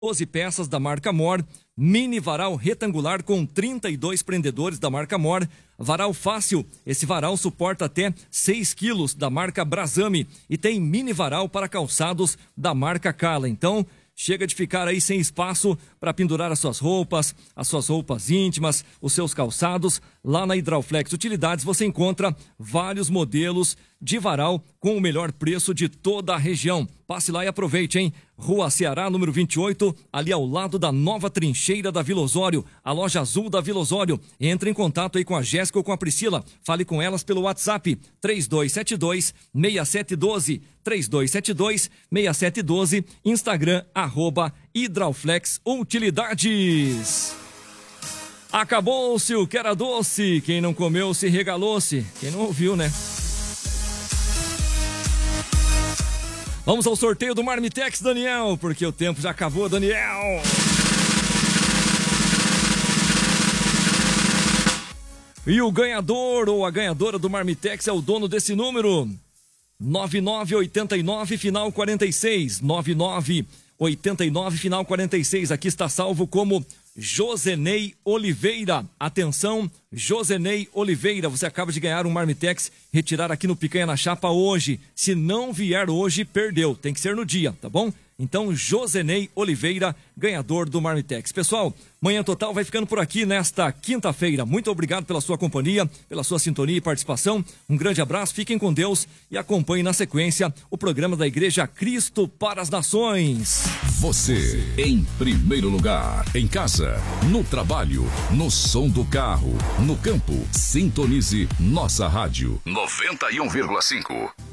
12 peças da marca Mor, mini varal retangular com 32 prendedores da marca Mor, varal fácil, esse varal suporta até 6 quilos da marca Brasame e tem mini varal para calçados da marca Carla. Então, chega de ficar aí sem espaço para pendurar as suas roupas íntimas, os seus calçados. Lá na Hidrauflex Utilidades você encontra vários modelos de varal com o melhor preço de toda a região. Passe lá e aproveite, hein? Rua Ceará, número 28, ali ao lado da nova trincheira da Vila Osório, a loja azul da Vila Osório. Entre em contato aí com a Jéssica ou com a Priscila. Fale com elas pelo WhatsApp 3272-6712, 3272-6712, Instagram, @Hidrauflex Utilidades. Acabou-se o que era doce, quem não comeu se regalou-se. Quem não ouviu, né? Vamos ao sorteio do Marmitex, Daniel, porque o tempo já acabou, Daniel. E o ganhador ou a ganhadora do Marmitex é o dono desse número. 9989, final 46. 9989, final 46. Aqui está salvo como Josenei Oliveira. Atenção, Josenei Oliveira, você acaba de ganhar um Marmitex, retirar aqui no Picanha na Chapa hoje. Se não vier hoje, perdeu, tem que ser no dia, tá bom? Então, Josenei Oliveira, ganhador do Marmitex. Pessoal, Manhã Total vai ficando por aqui nesta quinta-feira. Muito obrigado pela sua companhia, pela sua sintonia e participação. Um grande abraço, fiquem com Deus e acompanhem na sequência o programa da Igreja Cristo para as Nações. Você, em primeiro lugar, em casa, no trabalho, no som do carro, no campo, sintonize nossa rádio 91,5.